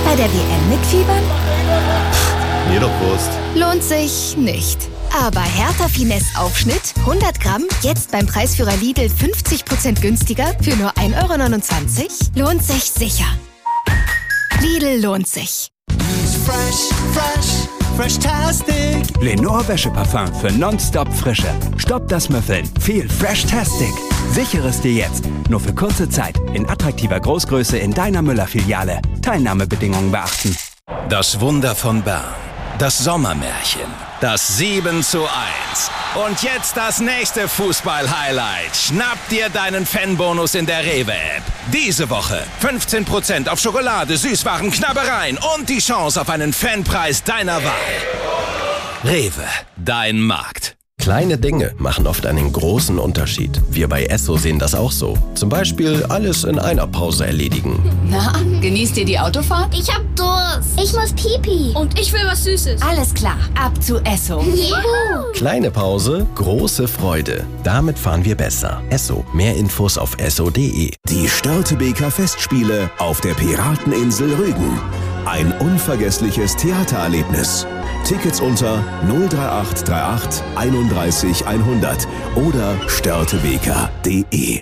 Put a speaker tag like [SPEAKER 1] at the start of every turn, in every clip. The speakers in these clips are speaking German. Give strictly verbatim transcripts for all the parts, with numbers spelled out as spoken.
[SPEAKER 1] Bei der W M mitfiebern?
[SPEAKER 2] Mir doch Wurst.
[SPEAKER 1] Lohnt sich nicht. Aber Hertha Finesse Aufschnitt hundert Gramm, jetzt beim Preisführer Lidl fünfzig Prozent günstiger für nur ein Euro neunundzwanzig, lohnt sich sicher. Lidl lohnt sich.
[SPEAKER 3] Fresh, fresh, fresh-tastic.
[SPEAKER 4] Lenore Wäscheparfum für nonstop Frische. Stopp das Müffeln. Viel Fresh-tastic. Sichere es dir jetzt. Nur für kurze Zeit. In attraktiver Großgröße in deiner Müller-Filiale. Teilnahmebedingungen beachten.
[SPEAKER 5] Das Wunder von Bern. Das Sommermärchen. Das sieben zu eins. Und jetzt das nächste Fußball-Highlight. Schnapp dir deinen Fanbonus in der Rewe-App. Diese Woche fünfzehn Prozent auf Schokolade, Süßwaren, Knabbereien und die Chance auf einen Fanpreis deiner Wahl. Rewe, dein Markt.
[SPEAKER 6] Kleine Dinge machen oft einen großen Unterschied. Wir bei Esso sehen das auch so. Zum Beispiel alles in einer Pause erledigen.
[SPEAKER 7] Na, genießt ihr die Autofahrt?
[SPEAKER 8] Ich hab Durst. Ich muss Pipi.
[SPEAKER 7] Und ich will was Süßes.
[SPEAKER 1] Alles klar, ab zu Esso.
[SPEAKER 8] Juhu.
[SPEAKER 6] Kleine Pause, große Freude. Damit fahren wir besser. Esso. Mehr Infos auf esso punkt de.
[SPEAKER 9] Die Störtebeker Festspiele auf der Pirateninsel Rügen. Ein unvergessliches Theatererlebnis. Tickets unter null drei acht drei acht einunddreißig hundert oder störtebeker punkt de.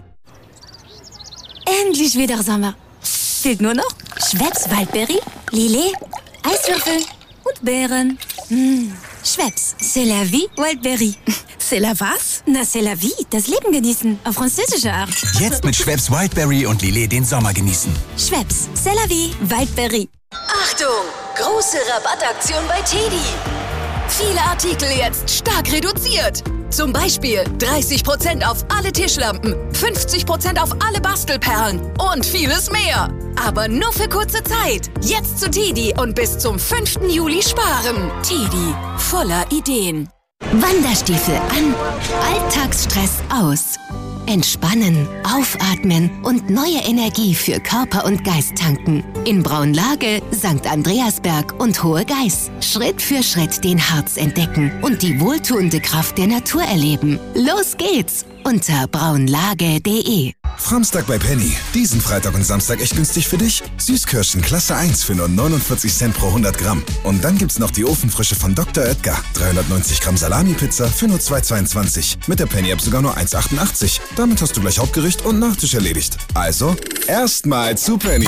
[SPEAKER 1] Endlich wieder Sommer. Fehlt nur noch Schweppes Waldberry, Lillet, Eiswürfel und Beeren. Mmh. Schweppes, c'est la vie, Wildberry.
[SPEAKER 7] C'est la was?
[SPEAKER 1] Na, c'est la vie, das Leben genießen, auf französische Art.
[SPEAKER 10] Jetzt mit Schweppes Wildberry und Lillet den Sommer genießen.
[SPEAKER 1] Schweppes, c'est la vie, Wildberry.
[SPEAKER 11] Achtung! Große Rabattaktion bei Teddy. Viele Artikel jetzt stark reduziert. Zum Beispiel dreißig Prozent auf alle Tischlampen, fünfzig Prozent auf alle Bastelperlen und vieles mehr. Aber nur für kurze Zeit. Jetzt zu Teddy und bis zum fünften Juli sparen. Teddy, voller Ideen.
[SPEAKER 1] Wanderstiefel an, Alltagsstress aus. Entspannen, aufatmen und neue Energie für Körper und Geist tanken. In Braunlage, Sankt Andreasberg und Hohe Geiß. Schritt für Schritt den Harz entdecken und die wohltuende Kraft der Natur erleben. Los geht's! Unter braunlage punkt de.
[SPEAKER 10] Framstag bei Penny. Diesen Freitag und Samstag echt günstig für dich. Süßkirschen Klasse eins für nur neunundvierzig Cent pro hundert Gramm. Und dann gibt's noch die Ofenfrische von Doktor Oetker. dreihundertneunzig Gramm Salami-Pizza für nur zwei Euro zweiundzwanzig. Mit der Penny-App sogar nur eins Euro achtundachtzig. Damit hast du gleich Hauptgericht und Nachtisch erledigt. Also, erstmal zu Penny.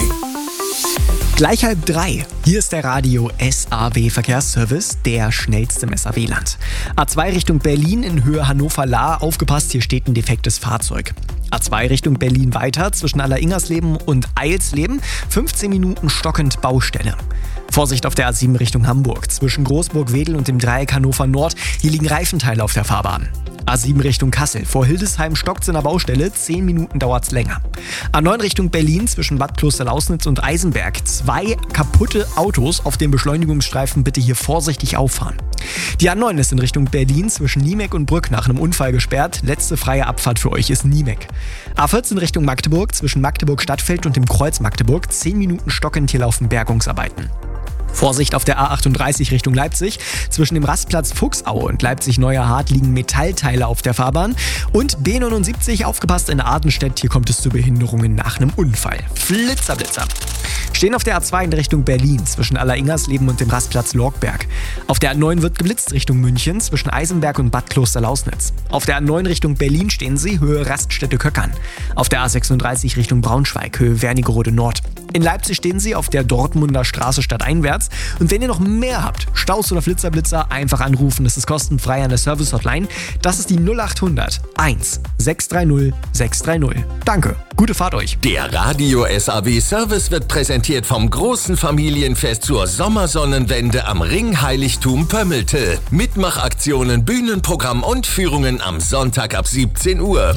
[SPEAKER 12] Gleich halb drei. Hier ist der Radio S A W Verkehrsservice, der schnellste im S A W-Land. A zwei Richtung Berlin in Höhe Hannover-Lahr. Aufgepasst, hier steht ein defektes Fahrzeug. A zwei Richtung Berlin weiter zwischen Alleringers-Leben und Eilsleben. fünfzehn Minuten stockend Baustelle. Vorsicht auf der A sieben Richtung Hamburg. Zwischen Großburg-Wedel und dem Dreieck Hannover Nord. Hier liegen Reifenteile auf der Fahrbahn. A sieben Richtung Kassel. Vor Hildesheim stockt's in der Baustelle. zehn Minuten dauert's länger. A neun Richtung Berlin zwischen Bad Klosterlausnitz und Eisenberg. Zwei kaputte Autos auf dem Beschleunigungsstreifen. Bitte hier vorsichtig auffahren. Die A neun ist in Richtung Berlin zwischen Niemek und Brück nach einem Unfall gesperrt. Letzte freie Abfahrt für euch ist Niemek. A vierzehn Richtung Magdeburg zwischen Magdeburg-Stadtfeld und dem Kreuz Magdeburg. zehn Minuten stockend, hier laufen Bergungsarbeiten. Vorsicht auf der A achtunddreißig Richtung Leipzig. Zwischen dem Rastplatz Fuchsaue und Leipzig-Neuerhardt liegen Metallteile auf der Fahrbahn. Und B neunundsiebzig, aufgepasst in Adenstedt, hier kommt es zu Behinderungen nach einem Unfall. Flitzerblitzer. Stehen auf der A zwei in Richtung Berlin zwischen Alleringers-Leben und dem Rastplatz Lorgberg. Auf der A neun wird geblitzt Richtung München zwischen Eisenberg und Bad Klosterlausnitz. Auf der A neun Richtung Berlin stehen sie, Höhe Raststätte-Köckern. Auf der A sechsunddreißig Richtung Braunschweig, Höhe Wernigerode Nord. In Leipzig stehen sie auf der Dortmunder Straße stadteinwärts. Und wenn ihr noch mehr habt, Staus oder Flitzerblitzer, einfach anrufen. Das ist kostenfrei an der Service-Hotline. Das ist die null achthundert eins sechs drei null sechs drei null. Danke, gute Fahrt euch.
[SPEAKER 13] Der Radio S A W Service wird präsentiert vom großen Familienfest zur Sommersonnenwende am Ringheiligtum Pömmelte. Mitmachaktionen, Bühnenprogramm und Führungen am Sonntag ab siebzehn Uhr.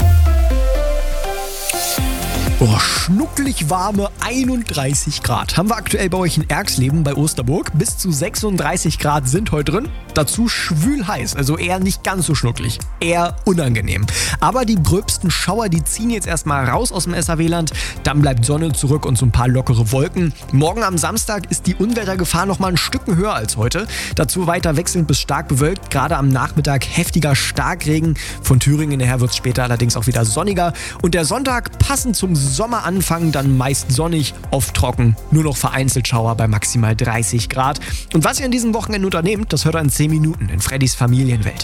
[SPEAKER 12] Boah, schnucklig warme einunddreißig Grad. Haben wir aktuell bei euch in Erxleben bei Osterburg. Bis zu sechsunddreißig Grad sind heute drin. Dazu schwül heiß, also eher nicht ganz so schnucklig. Eher unangenehm. Aber die gröbsten Schauer, die ziehen jetzt erstmal raus aus dem S A W-Land. Dann bleibt Sonne zurück und so ein paar lockere Wolken. Morgen am Samstag ist die Unwettergefahr nochmal ein Stückchen höher als heute. Dazu weiter wechselnd bis stark bewölkt. Gerade am Nachmittag heftiger Starkregen. Von Thüringen her wird es später allerdings auch wieder sonniger. Und der Sonntag passend zum Sommeranfang dann meist sonnig, oft trocken, nur noch vereinzelt Schauer bei maximal dreißig Grad. Und was ihr an diesem Wochenende unternehmt, das hört ihr in zehn Minuten in Freddys Familienwelt.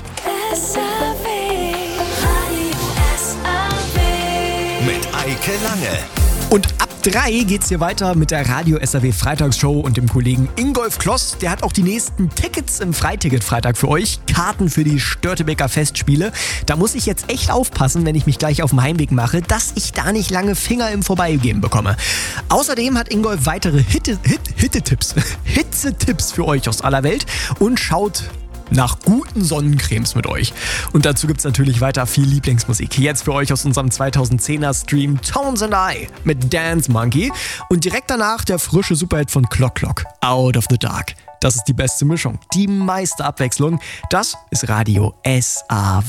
[SPEAKER 13] Mit Eike Lange.
[SPEAKER 12] Und ab drei geht's hier weiter mit der Radio S A W Freitagsshow und dem Kollegen Ingolf Kloss. Der hat auch die nächsten Tickets im Freiticket-Freitag für euch. Karten für die Störtebeker Festspiele. Da muss ich jetzt echt aufpassen, wenn ich mich gleich auf den Heimweg mache, dass ich da nicht lange Finger im Vorbeigehen bekomme. Außerdem hat Ingolf weitere Hitte, Hit, Hitte-Tipps, Hitze-Tipps für euch aus aller Welt und schaut nach guten Sonnencremes mit euch. Und dazu gibt's natürlich weiter viel Lieblingsmusik. Jetzt für euch aus unserem zweitausendzehner Stream Tones and I mit Dance Monkey und direkt danach der frische Superhit von Clock Clock, Out of the Dark. Das ist die beste Mischung, die meiste Abwechslung. Das ist Radio S A W.